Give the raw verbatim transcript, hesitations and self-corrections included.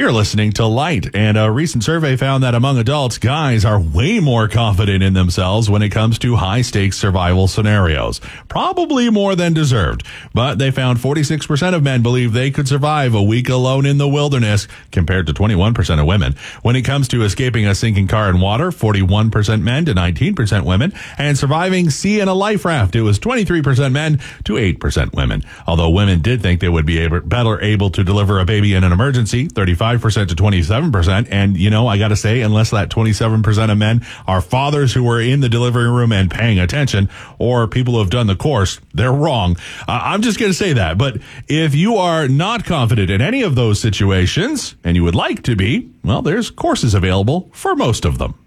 You're listening to Light, and a recent survey found that among adults, guys are way more confident in themselves when it comes to high-stakes survival scenarios. Probably more than deserved, but they found forty-six percent of men believe they could survive a week alone in the wilderness, compared to twenty-one percent of women. When it comes to escaping a sinking car in water, forty-one percent men to nineteen percent women, and surviving sea in a life raft, it was twenty-three percent men to eight percent women. Although women did think they would be able, better able to deliver a baby in an emergency, thirty-five percent to twenty-seven percent. And, you know, I got to say, unless that twenty-seven percent of men are fathers who were in the delivery room and paying attention, or people who have done the course, they're wrong. Uh, I'm just going to say that. But if you are not confident in any of those situations, and you would like to be, well, there's courses available for most of them.